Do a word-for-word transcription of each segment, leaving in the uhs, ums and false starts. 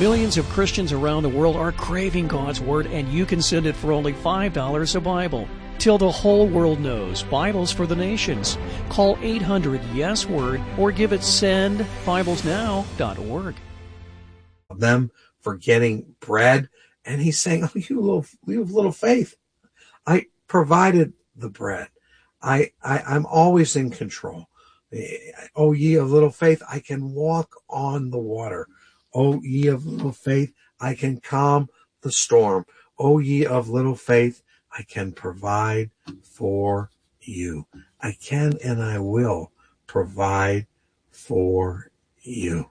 Millions of Christians around the world are craving God's Word, and you can send it for only five dollars a Bible. Till the whole world knows, Bibles for the Nations. Call eight hundred yes word or give it send bibles now dot org. Them for getting bread, and he's saying, oh, you little, you have little faith. I provided the bread. I, I, I'm always in control. Oh, ye of little faith, I can walk on the water. O ye of little faith, I can calm the storm. O ye of little faith, I can provide for you. I can and I will provide for you.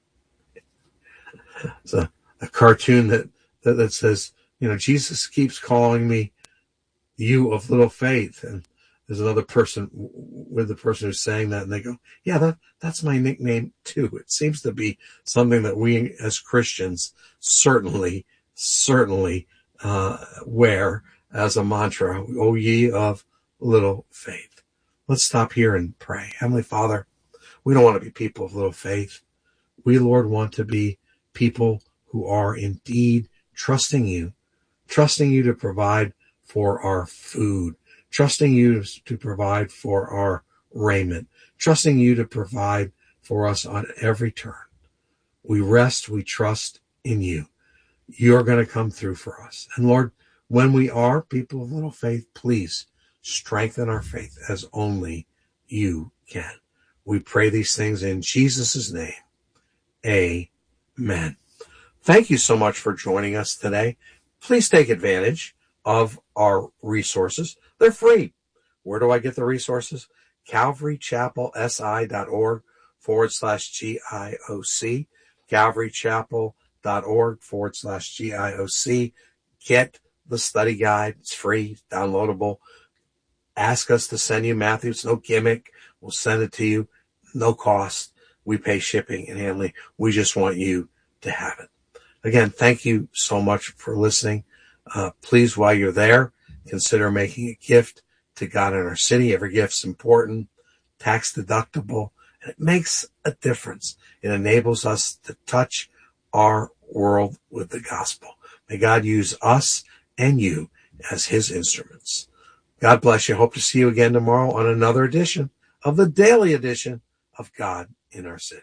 It's a, a cartoon that, that, that says, you know, Jesus keeps calling me you of little faith. And there's another person with the person who's saying that, and they go, yeah, that, that's my nickname too. It seems to be something that we as Christians certainly, certainly uh, wear as a mantra. O ye of little faith. Let's stop here and pray. Heavenly Father, we don't want to be people of little faith. We, Lord, want to be people who are indeed trusting you, trusting you to provide for our food, trusting you to provide for our raiment, trusting you to provide for us on every turn. We rest, we trust in you. You're going to come through for us. And Lord, when we are people of little faith, please strengthen our faith as only you can. We pray these things in Jesus' name. Amen. Thank you so much for joining us today. Please take advantage of our resources. They're free. Where do I get the resources? calvarychapelsi.org forward slash GIOC. calvarychapel.org forward slash GIOC. Get the study guide. It's free, downloadable. Ask us to send you Matthew. It's no gimmick. We'll send it to you. No cost. We pay shipping and handling. We just want you to have it. Again, thank you so much for listening. Uh, please, while you're there, consider making a gift to God in our city. Every gift's important, tax deductible, and it makes a difference. It enables us to touch our world with the gospel. May God use us and you as his instruments. God bless you. Hope to see you again tomorrow on another edition of the daily edition of God in Our City.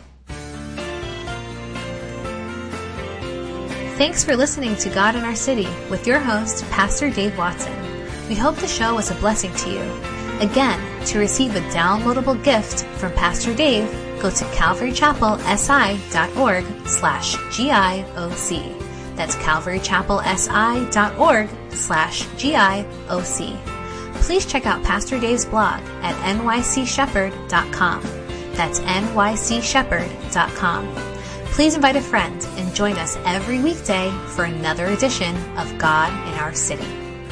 Thanks for listening to God in Our City with your host, Pastor Dave Watson. We hope the show was a blessing to you. Again, to receive a downloadable gift from Pastor Dave, go to calvarychapelsi.org slash GIOC. That's calvarychapelsi.org slash GIOC. Please check out Pastor Dave's blog at n y c shepherd dot com. That's n y c shepherd dot com. Please invite a friend and join us every weekday for another edition of God in Our City.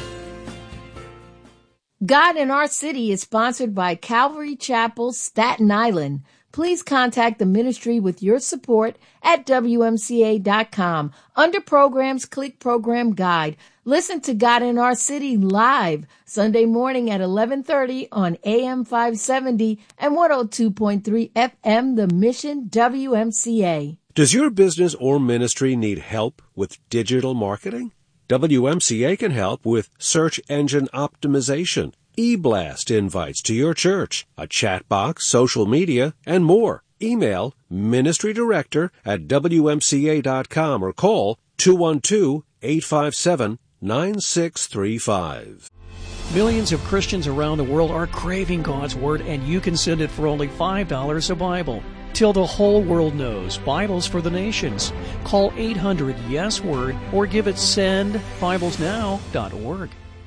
God in Our City is sponsored by Calvary Chapel, Staten Island. Please contact the ministry with your support at W M C A dot com. Under Programs, click Program Guide. Listen to God in Our City live Sunday morning at eleven thirty on A M five seventy and one oh two point three F M, The Mission W M C A. Does your business or ministry need help with digital marketing? W M C A can help with search engine optimization, e-blast invites to your church, a chat box, social media, and more. Email ministry director at W M C A dot com or call two one two, eight five seven, nine six three five. Millions of Christians around the world are craving God's Word, and you can send it for only five dollars a Bible. Till the whole world knows, Bibles for the Nations. Call eight hundred yes word or give it send bibles now dot org.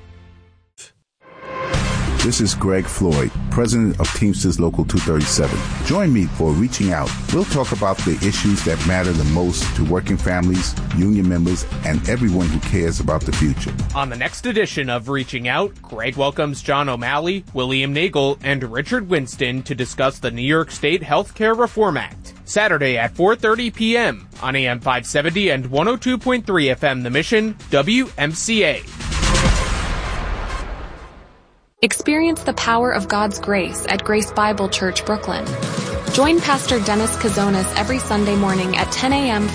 This is Greg Floyd, president of Teamsters Local two thirty-seven. Join me for Reaching Out. We'll talk about the issues that matter the most to working families, union members, and everyone who cares about the future. On the next edition of Reaching Out, Greg welcomes John O'Malley, William Nagel, and Richard Winston to discuss the New York State Healthcare Reform Act. Saturday at four thirty p.m. on A M five seventy and one oh two point three F M The Mission, W M C A. Experience the power of God's grace at Grace Bible Church, Brooklyn. Join Pastor Dennis Kazonas every Sunday morning at ten a.m.